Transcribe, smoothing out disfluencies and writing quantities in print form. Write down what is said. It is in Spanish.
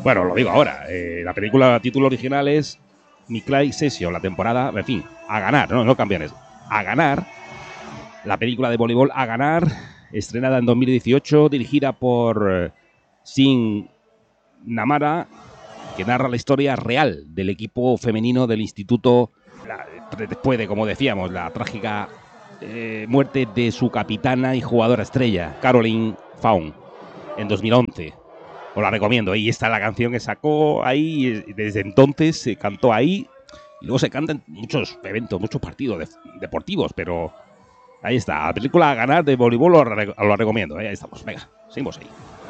Bueno, lo digo ahora. La película, título original es Miclay Session, la temporada, en fin, a ganar, no campeones. A ganar, la película de voleibol A ganar, estrenada en 2018, dirigida por Sin Namara, que narra la historia real del equipo femenino del instituto después de, como decíamos, la trágica muerte de su capitana y jugadora estrella, Caroline Fawn, en 2011. Os la recomiendo. Ahí está la canción que sacó ahí. Desde entonces se cantó ahí. Y luego se canta en muchos eventos, muchos partidos deportivos. Pero ahí está. La película A ganar de voleibol lo recomiendo. Ahí estamos. Venga, seguimos ahí.